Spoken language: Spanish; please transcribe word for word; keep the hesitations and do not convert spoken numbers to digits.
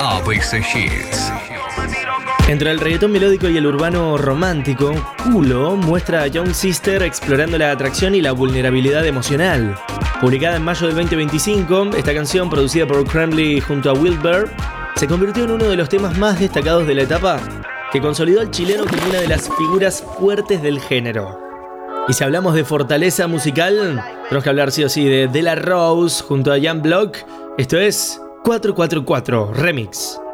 A B C Hits. Entre el reggaetón melódico y el urbano romántico, Culo muestra a Young Sister explorando la atracción y la vulnerabilidad emocional. Publicada en mayo del veinte veinticinco, esta canción, producida por Cranley junto a Wilber, se convirtió en uno de los temas más destacados de la etapa, que consolidó al chileno como una de las figuras fuertes del género. Y si hablamos de fortaleza musical, tenemos que hablar sí o sí de De La Rose junto a Jan Block. Esto es cuatro cuatro cuatro Remix.